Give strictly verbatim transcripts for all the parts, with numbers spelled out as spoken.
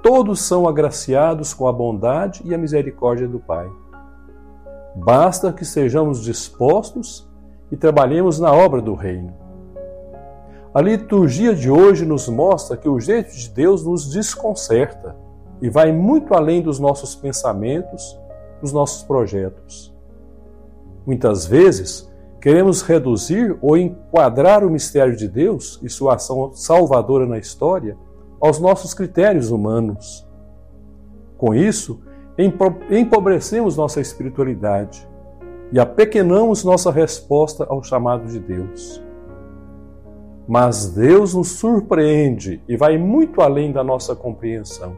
todos são agraciados com a bondade e a misericórdia do Pai. Basta que sejamos dispostos e trabalhemos na obra do Reino. A liturgia de hoje nos mostra que o jeito de Deus nos desconcerta e vai muito além dos nossos pensamentos, dos nossos projetos. Muitas vezes, queremos reduzir ou enquadrar o mistério de Deus e sua ação salvadora na história aos nossos critérios humanos. Com isso, empobrecemos nossa espiritualidade e apequenamos nossa resposta ao chamado de Deus. Mas Deus nos surpreende e vai muito além da nossa compreensão.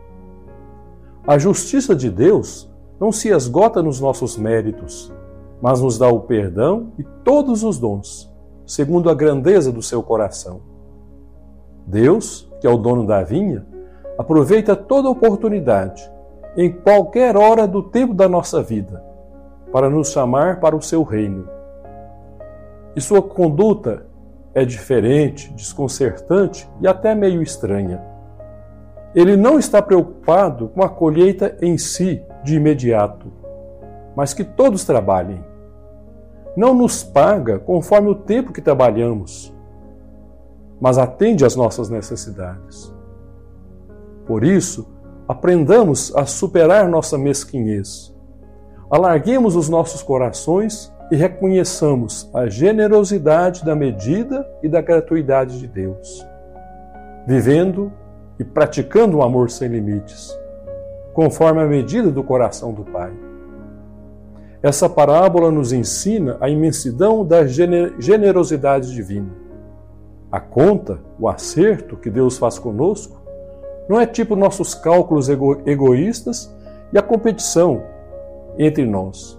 A justiça de Deus não se esgota nos nossos méritos, mas nos dá o perdão e todos os dons, segundo a grandeza do seu coração. Deus, que é o dono da vinha, aproveita toda oportunidade, em qualquer hora do tempo da nossa vida, para nos chamar para o seu reino. E sua conduta é diferente, desconcertante e até meio estranha. Ele não está preocupado com a colheita em si, de imediato, mas que todos trabalhem. Não nos paga conforme o tempo que trabalhamos, mas atende às nossas necessidades. Por isso, aprendamos a superar nossa mesquinhez. Alarguemos os nossos corações e reconheçamos a generosidade da medida e da gratuidade de Deus, vivendo e praticando um amor sem limites, conforme a medida do coração do Pai. Essa parábola nos ensina a imensidão da generosidade divina. A conta, o acerto que Deus faz conosco, não é tipo nossos cálculos ego- egoístas e a competição entre nós,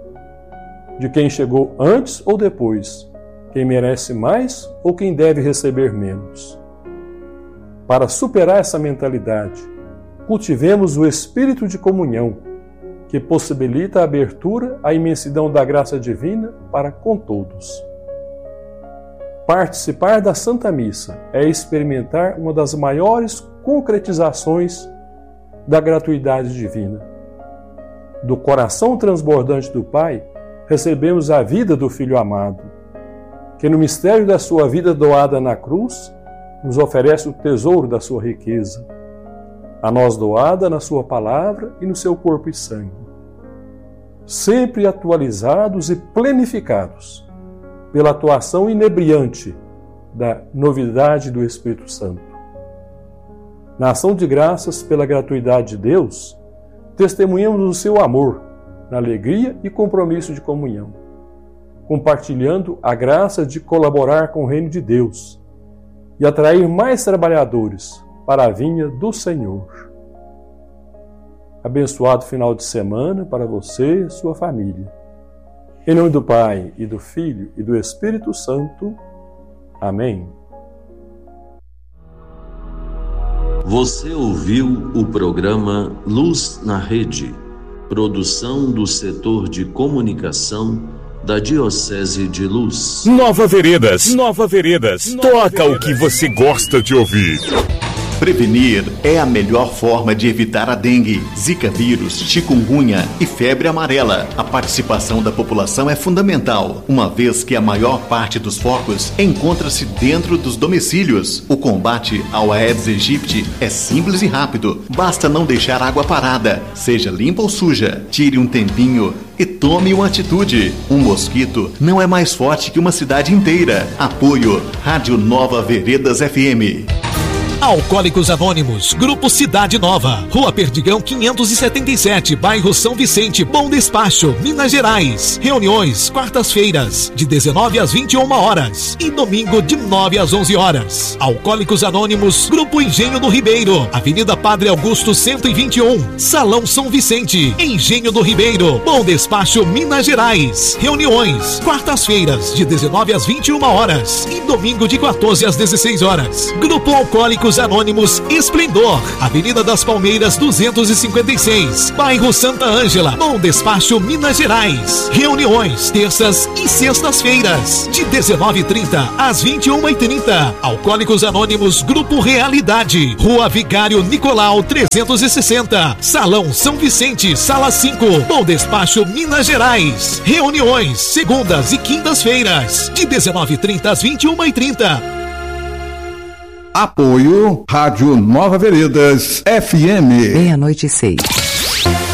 de quem chegou antes ou depois, quem merece mais ou quem deve receber menos. Para superar essa mentalidade, cultivemos o espírito de comunhão, que possibilita a abertura à imensidão da graça divina para com todos. Participar da Santa Missa é experimentar uma das maiores concretizações da gratuidade divina. Do coração transbordante do Pai, recebemos a vida do Filho amado, que no mistério da sua vida doada na cruz, nos oferece o tesouro da sua riqueza, a nós doada na sua palavra e no seu corpo e sangue, sempre atualizados e plenificados pela atuação inebriante da novidade do Espírito Santo. Na ação de graças pela gratuidade de Deus, testemunhamos o seu amor, na alegria e compromisso de comunhão, compartilhando a graça de colaborar com o reino de Deus e atrair mais trabalhadores para a vinha do Senhor. Abençoado final de semana para você e sua família. Em nome do Pai, e do Filho, e do Espírito Santo. Amém. Você ouviu o programa Luz na Rede, produção do setor de comunicação da Diocese de Luz. Nova Veredas, Nova Veredas, Nova toca Veredas. O que você gosta de ouvir. Prevenir é a melhor forma de evitar a dengue, zika vírus, chikungunya e febre amarela. A participação da população é fundamental, uma vez que a maior parte dos focos encontra-se dentro dos domicílios. O combate ao Aedes aegypti é simples e rápido. Basta não deixar água parada, seja limpa ou suja. Tire um tempinho e tome uma atitude. Um mosquito não é mais forte que uma cidade inteira. Apoio Rádio Nova Veredas F M. Alcoólicos Anônimos, Grupo Cidade Nova, Rua Perdigão quinhentos e setenta e sete, bairro São Vicente, Bom Despacho, Minas Gerais. Reuniões, quartas-feiras, de dezenove às vinte e uma horas e domingo de nove às onze horas. Alcoólicos Anônimos, Grupo Engenho do Ribeiro, Avenida Padre Augusto cento e vinte e um, Salão São Vicente, Engenho do Ribeiro, Bom Despacho, Minas Gerais. Reuniões, quartas-feiras, de dezenove às vinte e uma horas e domingo de quatorze às dezesseis horas. Grupo Alcoólicos Alcoólicos Anônimos Esplendor, Avenida das Palmeiras duzentos e cinquenta e seis, bairro Santa Ângela, Bom Despacho, Minas Gerais. Reuniões terças e sextas-feiras, de dezenove e trinta às vinte e uma e trinta. Alcoólicos Anônimos Grupo Realidade, Rua Vigário Nicolau trezentos e sessenta, Salão São Vicente, Sala cinco, Bom Despacho, Minas Gerais. Reuniões segundas e quintas-feiras, de dezenove e trinta às vinte e uma e trinta. Apoio Rádio Nova Veredas F M. Meia-noite e seis.